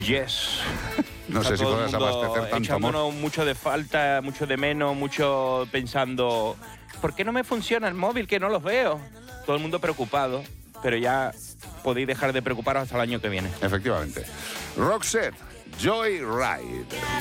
Yes. No sé si podrás abastecer tanto echándonos amor. mucho de falta, mucho de menos, mucho pensando, ¿por qué no me funciona el móvil? Que no los veo. Todo el mundo preocupado, pero ya podéis dejar de preocuparos hasta el año que viene. Efectivamente. Roxette, Joyride.